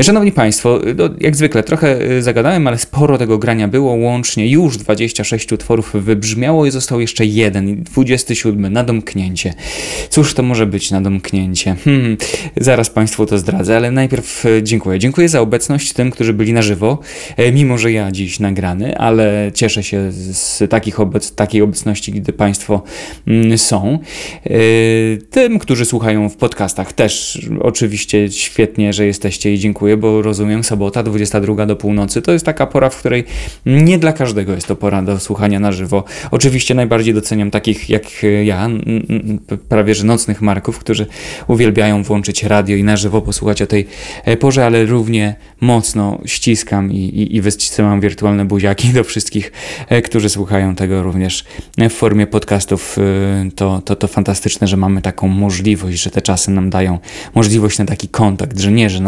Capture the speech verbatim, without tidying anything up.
Szanowni Państwo, no, jak zwykle trochę zagadałem, ale sporo tego grania było, łącznie już dwadzieścia sześć utworów wybrzmiało i został jeszcze jeden, dwudziesty siódmy, na domknięcie. Cóż to może być na domknięcie? Hmm, zaraz Państwu to zdradzę, ale najpierw dziękuję. Dziękuję za obecność tym, którzy byli na żywo, mimo że ja dziś nagrany, ale cieszę się z takich obec- takiej obecności, gdy Państwo mm, są. Tym, którzy słuchają w podcastach też oczywiście świetnie, że jesteście i dziękuję, bo rozumiem, sobota, dwudziesta druga do północy, to jest taka pora, w której nie dla każdego jest to pora do słuchania na żywo. Oczywiście najbardziej doceniam takich jak ja, prawie że nocnych marków, którzy uwielbiają włączyć radio i na żywo posłuchać o tej porze, ale równie mocno ściskam i, i, i wysyłam wirtualne buziaki do wszystkich, którzy słuchają tego również w formie podcastów. To, to, to fantastyczne, że mamy taką możliwość, że te czasy nam dają możliwość na taki kontakt, że nie, że